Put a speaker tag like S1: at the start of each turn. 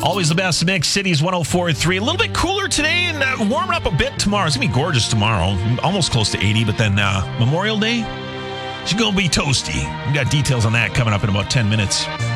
S1: Always the best mix. Cities 104.3. A little bit cooler today and warming up a bit tomorrow. It's going to be gorgeous tomorrow. Almost close to 80, but then Memorial Day, it's going to be toasty. We got details on that coming up in about 10 minutes.